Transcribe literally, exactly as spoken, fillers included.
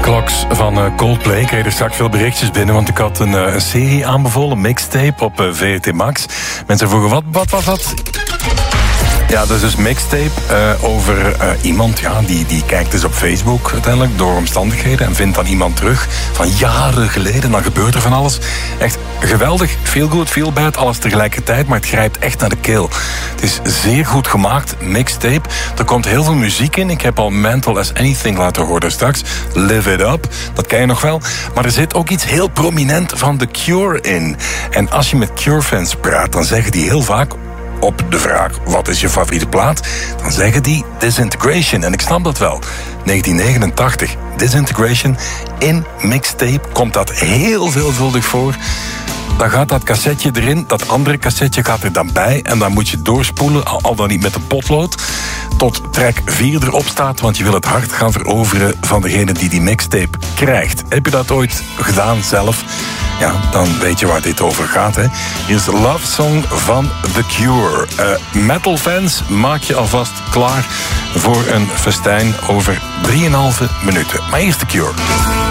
Clocks van uh, Coldplay. Ik kreeg er straks veel berichtjes binnen, want ik had een, uh, een serie aanbevolen, mixtape op uh, V T Max. Mensen vroegen, wat, wat was dat? Ja, dat is dus mixtape uh, over uh, iemand, ja, die, die kijkt dus op Facebook uiteindelijk door omstandigheden en vindt dan iemand terug van jaren geleden. Dan gebeurt er van alles. Echt geweldig, feel good, feel bad, alles tegelijkertijd, maar het grijpt echt naar de keel. Het is zeer goed gemaakt, mixtape. Er komt heel veel muziek in. Ik heb al Mental as Anything laten horen straks. Live It Up, dat ken je nog wel. Maar er zit ook iets heel prominent van The Cure in. En als je met Cure-fans praat, dan zeggen die heel vaak op de vraag, wat is je favoriete plaat? Dan zeggen die Disintegration. En ik snap dat wel. negentien negenentachtig, Disintegration. In mixtape komt dat heel veelvuldig voor. Dan gaat dat cassetje erin, dat andere cassetje gaat er dan bij en dan moet je doorspoelen, al dan niet met een potlood, tot track vier erop staat, want je wil het hart gaan veroveren van degene die die mixtape krijgt. Heb je dat ooit gedaan zelf? Ja, dan weet je waar dit over gaat, hè. Hier is de Love Song van The Cure. Uh, metal fans, maak je alvast klaar voor een festijn over drieënhalve minuten. Maar eerst The Cure.